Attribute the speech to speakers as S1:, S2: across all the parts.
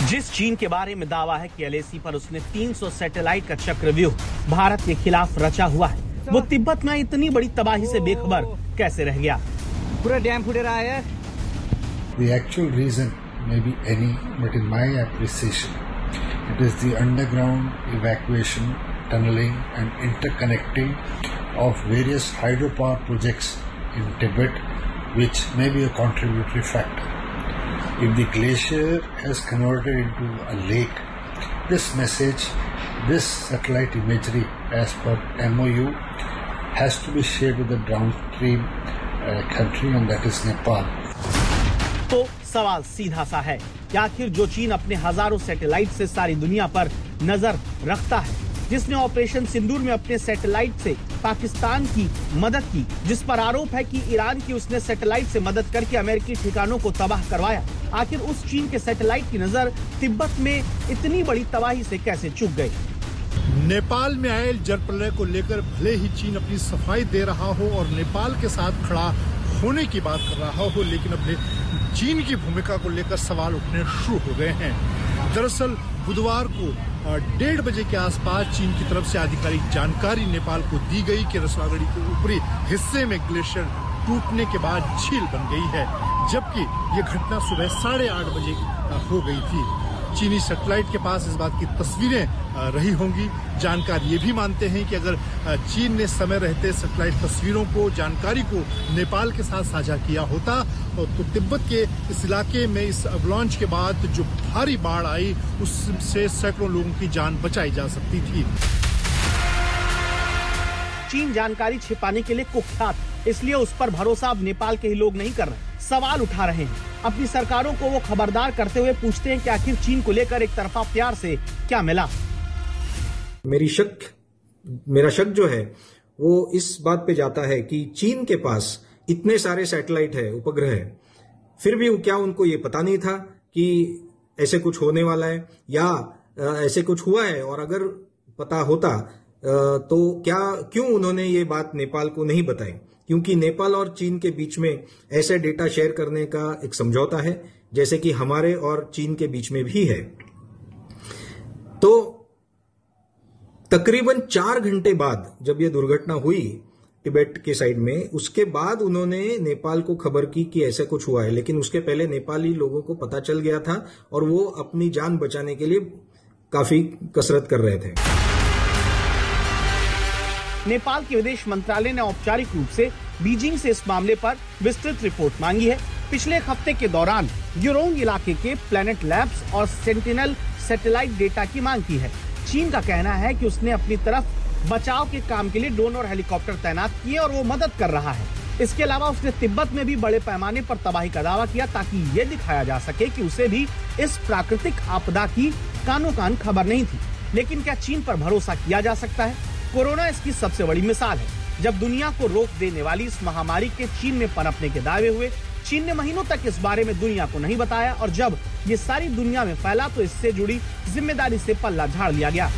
S1: जिस चीन के बारे में दावा है कि एलएसी पर उसने 300 सैटेलाइट का चक्रव्यूह भारत के खिलाफ रचा हुआ है, वो तिब्बत में इतनी बड़ी तबाही से बेखबर कैसे रह गया?
S2: पूरा डैम फूट रहा है।
S3: The actual reason may be any, but in my appreciation, it is the underground evacuation, tunneling and interconnecting of various hydropower projects in Tibet, which may be a contributory factor. If the glacier has converted into a lake, this message, this satellite imagery as per MOU has to be shared with the downstream country, and that is Nepal.
S1: तो सवाल सीधा सा है कि आखिर जो चीन अपने हजारों सैटेलाइट से सारी दुनिया पर नजर रखता है, जिसने ऑपरेशन सिंदूर में अपने सैटेलाइट से पाकिस्तान की मदद की, जिस पर आरोप है कि ईरान की उसने सैटेलाइट से मदद करके अमेरिकी ठिकानों को तबाह करवाया, आखिर उस चीन के सैटेलाइट की नजर तिब्बत में इतनी बड़ी तबाही से कैसे चूक गई?
S4: नेपाल में आए जलप्रलय को लेकर भले ही चीन अपनी सफाई दे रहा हो और नेपाल के साथ खड़ा होने की बात कर रहा हो, लेकिन अपने चीन की भूमिका को लेकर सवाल उठने शुरू हो गए हैं। दरअसल बुधवार को 1:30 बजे के आसपास चीन की तरफ से आधिकारिक जानकारी नेपाल को दी गई कि रसलागढ़ी के ऊपरी हिस्से में ग्लेशियर टूटने के बाद झील बन गई है, जबकि ये घटना सुबह 8:30 बजे हो गई थी। चीनी सैटेलाइट के पास इस बात की तस्वीरें रही होंगी। जानकार ये भी मानते हैं कि अगर चीन ने समय रहते सैटेलाइट तस्वीरों को, जानकारी को नेपाल के साथ साझा किया होता तो तिब्बत के इस इलाके में इस अवलांच के बाद जो भारी बाढ़ आई उससे सैकड़ों लोगों की जान बचाई जा सकती थी।
S1: चीन जानकारी छिपाने के लिए कुख्यात, इसलिए उस पर भरोसा अब नेपाल के ही लोग नहीं कर रहे, सवाल उठा रहे हैं। अपनी सरकारों को वो खबरदार करते हुए पूछते हैं कि आखिर चीन को लेकर एक तरफा प्यार से क्या मिला?
S5: मेरा शक जो है वो इस बात पे जाता है कि चीन के पास इतने सारे सैटेलाइट है, उपग्रह है, फिर भी क्या उनको ये पता नहीं था कि ऐसे कुछ होने वाला है या ऐसे कुछ हुआ है? और अगर पता होता तो क्यों उन्होंने ये बात नेपाल को नहीं बताई? क्योंकि नेपाल और चीन के बीच में ऐसे डेटा शेयर करने का एक समझौता है, जैसे कि हमारे और चीन के बीच में भी है। तो तकरीबन 4 घंटे बाद जब ये दुर्घटना हुई तिब्बत के साइड में, उसके बाद उन्होंने नेपाल को खबर की कि ऐसा कुछ हुआ है, लेकिन उसके पहले नेपाली लोगों को पता चल गया था और वो अपनी जान बचाने के लिए काफी कसरत कर रहे थे।
S1: नेपाल के विदेश मंत्रालय ने औपचारिक रूप से बीजिंग से इस मामले पर विस्तृत रिपोर्ट मांगी है। पिछले एक हफ्ते के दौरान यूरोंग इलाके के प्लैनेट लैब्स और सेंटिनल सैटेलाइट डेटा की मांग की है। चीन का कहना है कि उसने अपनी तरफ बचाव के काम के लिए ड्रोन और हेलीकॉप्टर तैनात किए और वो मदद कर रहा है। इसके अलावा उसने तिब्बत में भी बड़े पैमाने पर तबाही का दावा किया, ताकि ये दिखाया जा सके कि उसे भी इस प्राकृतिक आपदा की कानो कान खबर नहीं थी। लेकिन क्या चीन पर भरोसा किया जा सकता है? कोरोना इसकी सबसे बड़ी मिसाल है। जब दुनिया को रोक देने वाली इस महामारी के चीन में पनपने के दावे हुए, चीन ने महीनों तक इस बारे में दुनिया को नहीं बताया, और जब ये सारी दुनिया में फैला तो इससे जुड़ी जिम्मेदारी से पल्ला झाड़ लिया गया।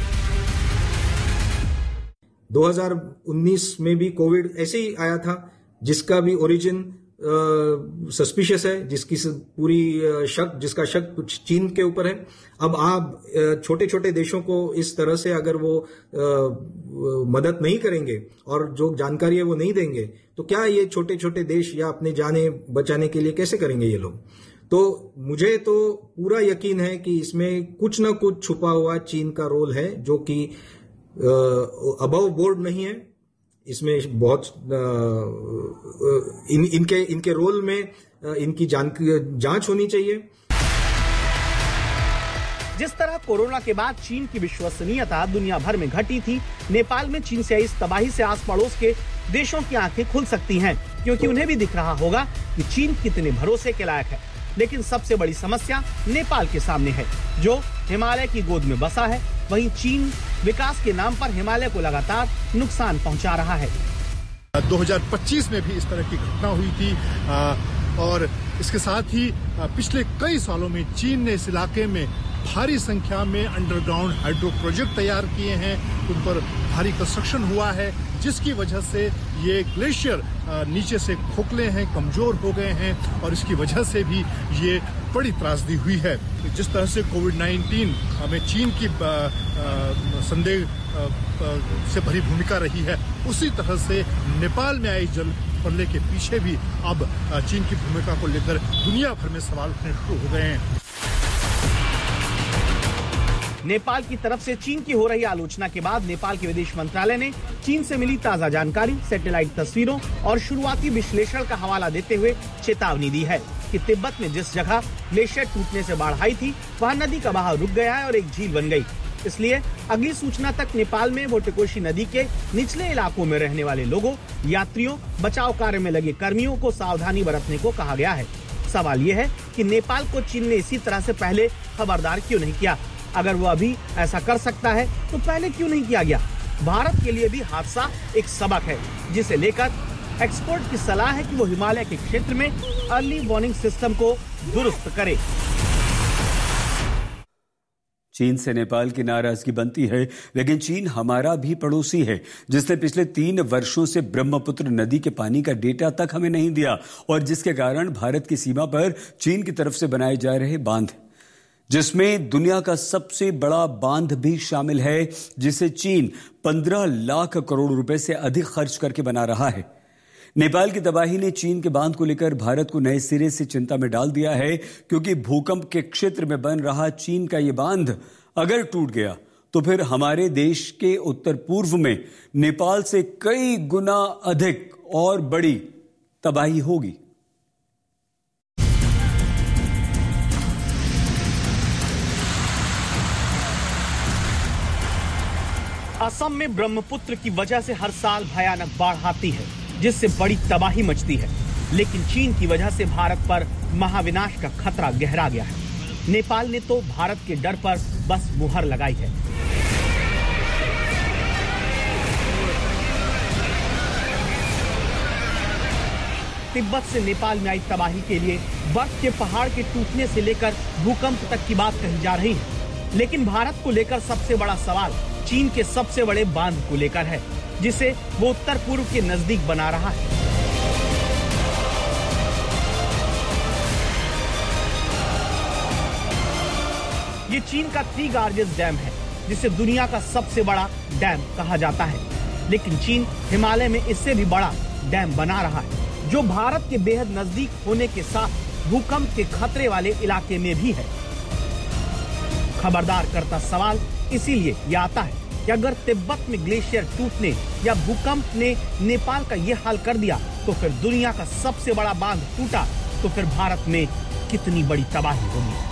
S5: 2019 में भी कोविड ऐसे ही आया था, जिसका भी ओरिजिन सस्पिशियस है, जिसका शक चीन के ऊपर है। अब आप छोटे छोटे देशों को इस तरह से अगर वो मदद नहीं करेंगे और जो जानकारी है वो नहीं देंगे, तो क्या ये छोटे छोटे देश या अपने जाने बचाने के लिए कैसे करेंगे ये लोग? तो मुझे तो पूरा यकीन है कि इसमें कुछ न कुछ छुपा हुआ चीन का रोल है, जो कि अबव बोर्ड नहीं है। इसमें बहुत इनके रोल में इनकी जांच होनी चाहिए।
S1: जिस तरह कोरोना के बाद चीन की विश्वसनीयता दुनिया भर में घटी थी, नेपाल में चीन से आई इस तबाही से आस पड़ोस के देशों की आंखें खुल सकती हैं, क्योंकि उन्हें भी दिख रहा होगा कि चीन कितने भरोसे के लायक है। लेकिन सबसे बड़ी समस्या नेपाल के सामने है, जो हिमालय की गोद में बसा है। वहीं चीन विकास के नाम पर हिमालय को लगातार नुकसान पहुंचा रहा है।
S4: 2025 में भी इस तरह की घटना हुई थी और इसके साथ ही पिछले कई सालों में चीन ने इस इलाके में भारी संख्या में अंडरग्राउंड हाइड्रो प्रोजेक्ट तैयार किए हैं, उन पर भारी कंस्ट्रक्शन हुआ है, जिसकी वजह से ये ग्लेशियर नीचे से खोखले हैं, कमजोर हो गए हैं और इसकी वजह से भी ये बड़ी त्रासदी हुई है। जिस तरह से कोविड-19 हमें चीन की संदेह से भरी भूमिका रही है, उसी तरह से नेपाल में आई जल प्रलय के पीछे भी अब चीन की भूमिका को लेकर दुनिया भर में सवाल उठने शुरू हो गए हैं।
S1: नेपाल की तरफ से चीन की हो रही आलोचना के बाद नेपाल के विदेश मंत्रालय ने चीन से मिली ताजा जानकारी, सैटेलाइट तस्वीरों और शुरुआती विश्लेषण का हवाला देते हुए चेतावनी दी है कि तिब्बत में जिस जगह ग्लेशियर टूटने से बाढ़ आई थी, वहां नदी का बहाव रुक गया है और एक झील बन गई। इसलिए अगली सूचना तक नेपाल में बोटेकोशी नदी के निचले इलाकों में रहने वाले लोगों, यात्रियों, बचाव कार्य में लगे कर्मियों को सावधानी बरतने को कहा गया है। सवाल ये है कि नेपाल को चीन ने इसी तरह से पहले खबरदार क्यों नहीं किया? अगर वो अभी ऐसा कर सकता है तो पहले क्यों नहीं किया गया? भारत के लिए भी हादसा एक सबक है, जिसे लेकर एक्सपर्ट की सलाह है कि वो हिमालय के क्षेत्र में अर्ली वार्निंग सिस्टम को दुरुस्त करे।
S6: चीन से नेपाल की नाराजगी बनती है, लेकिन चीन हमारा भी पड़ोसी है, जिसने पिछले 3 वर्षों से ब्रह्मपुत्र नदी के पानी का डेटा तक हमें नहीं दिया और जिसके कारण भारत की सीमा पर चीन की तरफ से बनाए जा रहे बांध, जिसमें दुनिया का सबसे बड़ा बांध भी शामिल है, जिसे चीन 15 लाख करोड़ रुपए से अधिक खर्च करके बना रहा है। नेपाल की तबाही ने चीन के बांध को लेकर भारत को नए सिरे से चिंता में डाल दिया है, क्योंकि भूकंप के क्षेत्र में बन रहा चीन का ये बांध अगर टूट गया तो फिर हमारे देश के उत्तर पूर्व में नेपाल से कई गुना अधिक और बड़ी तबाही होगी।
S1: असम में ब्रह्मपुत्र की वजह से हर साल भयानक बाढ़ आती है, जिससे बड़ी तबाही मचती है। लेकिन चीन की वजह से भारत पर महाविनाश का खतरा गहरा गया है। नेपाल ने तो भारत के डर पर बस मुहर लगाई है। तिब्बत से नेपाल में आई तबाही के लिए बर्फ के पहाड़ के टूटने से लेकर भूकंप तक की बात कही जा रही है। लेकिन भारत को लेकर सबसे बड़ा सवाल चीन के सबसे बड़े बांध को लेकर है, जिसे वो उत्तर पूर्व के नजदीक बना रहा है। ये चीन का 3 लार्जेस्ट डैम है, जिसे दुनिया का सबसे बड़ा डैम कहा जाता है। लेकिन चीन हिमालय में इससे भी बड़ा डैम बना रहा है, जो भारत के बेहद नजदीक होने के साथ भूकंप के खतरे वाले इलाके में भी है। खबरदार करता सवाल इसीलिए ये आता है कि अगर तिब्बत में ग्लेशियर टूटने या भूकंप ने नेपाल का ये हाल कर दिया, तो फिर दुनिया का सबसे बड़ा बांध टूटा तो फिर भारत में कितनी बड़ी तबाही होगी।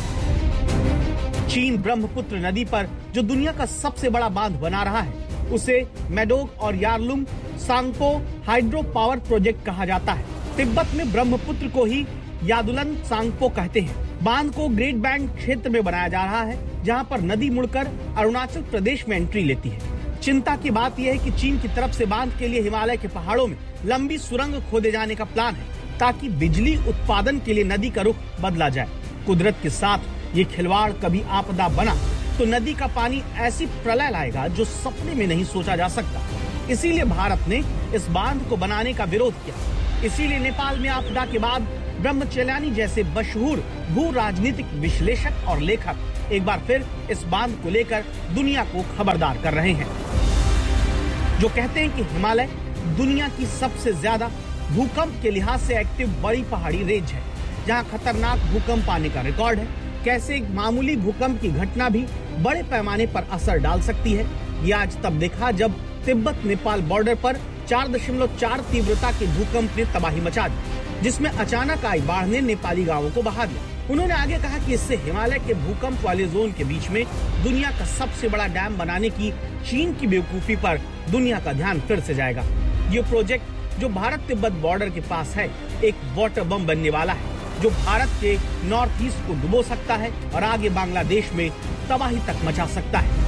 S1: चीन ब्रह्मपुत्र नदी पर जो दुनिया का सबसे बड़ा बांध बना रहा है, उसे मेडोग और Yarlung Tsangpo hydro power project कहा जाता है। तिब्बत में ब्रह्मपुत्र को ही यादुलन सांगपो कहते हैं। बांध को ग्रेट बैंड क्षेत्र में बनाया जा रहा है, जहां पर नदी मुड़कर अरुणाचल प्रदेश में एंट्री लेती है। चिंता की बात यह है कि चीन की तरफ से बांध के लिए हिमालय के पहाड़ों में लंबी सुरंग खोदे जाने का प्लान है, ताकि बिजली उत्पादन के लिए नदी का रुख बदला जाए। कुदरत के साथ ये खिलवाड़ कभी आपदा बना तो नदी का पानी ऐसी प्रलय लाएगा जो सपने में नहीं सोचा जा सकता। इसीलिए भारत ने इस बांध को बनाने का विरोध किया। इसीलिए नेपाल में आपदा के बाद ब्रह्मचर्यानी जैसे मशहूर भू राजनीतिक विश्लेषक और लेखक एक बार फिर इस बांध को लेकर दुनिया को खबरदार कर रहे हैं, जो कहते हैं कि हिमालय दुनिया की सबसे ज्यादा भूकंप के लिहाज से एक्टिव बड़ी पहाड़ी रेंज है, जहां खतरनाक भूकंप आने का रिकॉर्ड है। कैसे एक मामूली भूकंप की घटना भी बड़े पैमाने पर असर डाल सकती है, ये आज तब देखा जब तिब्बत नेपाल बॉर्डर पर 4.4 तीव्रता के भूकंप ने तबाही मचा दी, जिसमें अचानक आई बाढ़ ने नेपाली गांवों को बहा दिया। उन्होंने आगे कहा कि इससे हिमालय के भूकंप वाले जोन के बीच में दुनिया का सबसे बड़ा डैम बनाने की चीन की बेवकूफी पर दुनिया का ध्यान फिर से जाएगा। ये प्रोजेक्ट जो भारत तिब्बत बॉर्डर के पास है, एक वाटर बम बनने वाला है, जो भारत के नॉर्थ ईस्ट को डुबो सकता है और आगे बांग्लादेश में तबाही तक मचा सकता है।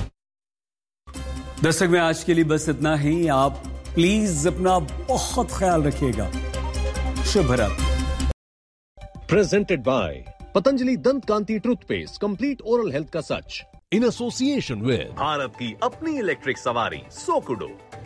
S6: दर्शक में आज के लिए बस इतना ही। आप प्लीज अपना बहुत ख्याल रखिएगा। शुभ रात्रि।
S7: Presented by Patanjali Dant Kanti Toothpaste, complete oral health का सच, in association with
S8: भारत की अपनी इलेक्ट्रिक सवारी सोकुडो।